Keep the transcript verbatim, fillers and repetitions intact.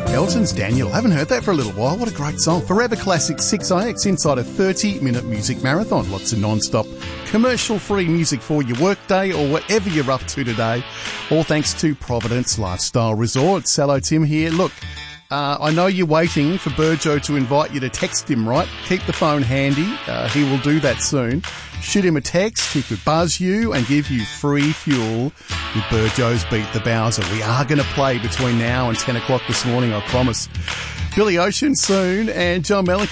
Elton's Daniel. I haven't heard that for a little while. What a great song. Forever Classic six I X inside a thirty-minute music marathon. Lots of non-stop commercial-free music for your workday or whatever you're up to today. All thanks to Providence Lifestyle Resorts. Hello, Tim here. Look, uh, I know you're waiting for Burjo to invite you to text him, right? Keep the phone handy. Uh, he will do that soon. Shoot him a text. He could buzz you and give you free fuel with Burjo's Beat the Bowser. We are going to play between now and ten o'clock this morning, I promise. Billy Ocean soon, and John Mellencamp